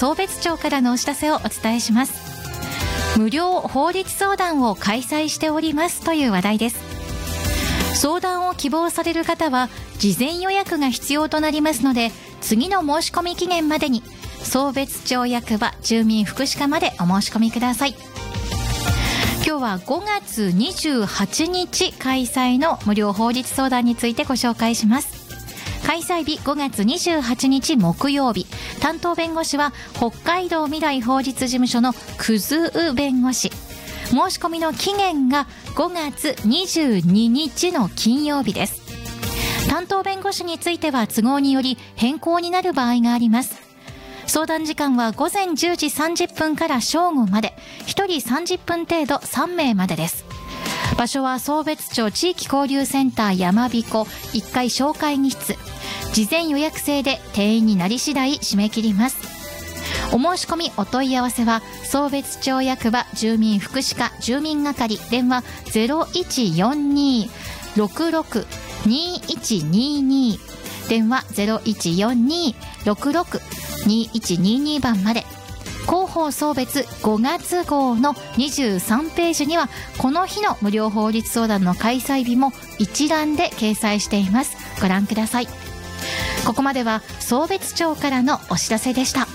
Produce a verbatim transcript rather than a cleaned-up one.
送別庁からのお知らせをお伝えします。無料法律相談を開催しておりますという話題です。相談を希望される方は事前予約が必要となりますので、次の申し込み期限までに送別庁役場住民福祉課までお申し込みください。今日はごがつにじゅうはちにち開催の無料法律相談についてご紹介します。開催日ごがつにじゅうはちにち木曜日、担当弁護士は北海道未来法律事務所のくずう弁護士。申し込みの期限がごがつにじゅうににちの金曜日です。担当弁護士については都合により変更になる場合があります。相談時間はごぜんじゅうじさんじゅっぷんから正午まで、ひとりさんじゅっぷん程度さんめいまでです。場所は送別庁地域交流センター山彦いっかい小会議室。事前予約制で定員になり次第締め切ります。お申し込みお問い合わせは送別庁役場住民福祉課住民係電話 ゼロいちよんに ろくろく にいちにに 電話 ゼロいちよんに ろくろく にいちにに 番まで。広報送別ごがつ号のにじゅうさんページにはこの日の無料法律相談の開催日も一覧で掲載しています。ご覧ください。ここまでは送別庁からのお知らせでした。